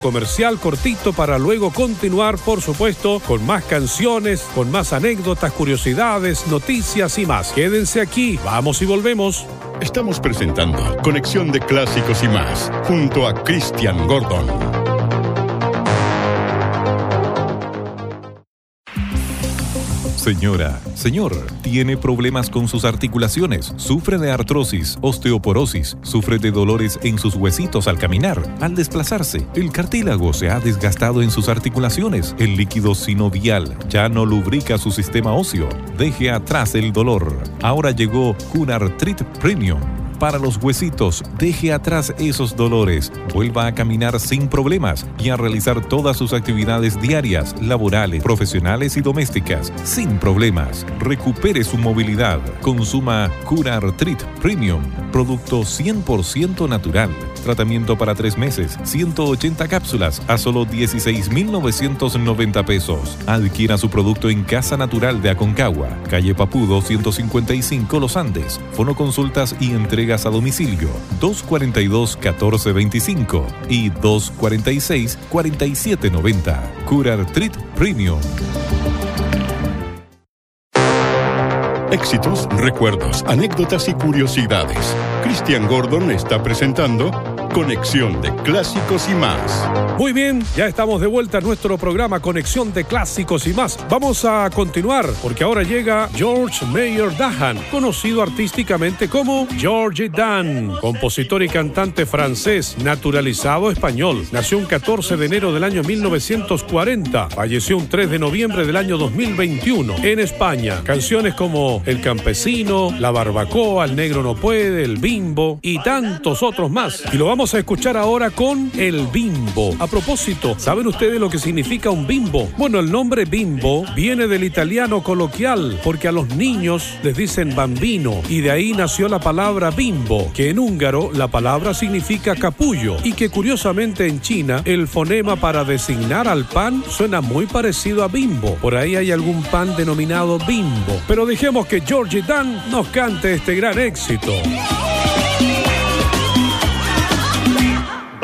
Comercial cortito para luego continuar, por supuesto, con más canciones, con más anécdotas, curiosidades, noticias y más. Quédense aquí, vamos y volvemos. Estamos presentando Conexión de Clásicos y más, junto a Christian Gordon. Señora, señor, ¿tiene problemas con sus articulaciones? ¿Sufre de artrosis, osteoporosis? ¿Sufre de dolores en sus huesitos al caminar? Al desplazarse, el cartílago se ha desgastado en sus articulaciones. El líquido sinovial ya no lubrica su sistema óseo. Deje atrás el dolor. Ahora llegó Cunartrit Premium. Para los huesitos, deje atrás esos dolores, vuelva a caminar sin problemas y a realizar todas sus actividades diarias, laborales, profesionales y domésticas sin problemas. Recupere su movilidad. Consuma Cunartrit Premium, producto 100% natural. Tratamiento para 3 meses, 180 cápsulas a solo 16,990 pesos. Adquiera su producto en Casa Natural de Aconcagua, calle Papudo 155 Los Andes. Fonoconsultas y entregas a domicilio 242-1425 y 246-4790. Cunartrit Premium. Éxitos, recuerdos, anécdotas y curiosidades. Christian Gordon está presentando Conexión de Clásicos y más. Muy bien, ya estamos de vuelta a nuestro programa Conexión de Clásicos y más. Vamos a continuar porque ahora llega George Mayer Dahan, conocido artísticamente como George Dan, compositor y cantante francés, naturalizado español. Nació un 14 de enero del año 1940, falleció un 3 de noviembre del año 2021 en España. Canciones como El Campesino, La Barbacoa, El Negro No Puede, El Bimbo y tantos otros más. Y lo vamos a escuchar ahora con El Bimbo. A propósito, ¿saben ustedes lo que significa un bimbo? Bueno, el nombre bimbo viene del italiano coloquial, porque a los niños les dicen bambino, y de ahí nació la palabra bimbo, que en húngaro la palabra significa capullo, y que curiosamente en China el fonema para designar al pan suena muy parecido a bimbo. Por ahí hay algún pan denominado bimbo. Pero dejemos que George Dan nos cante este gran éxito.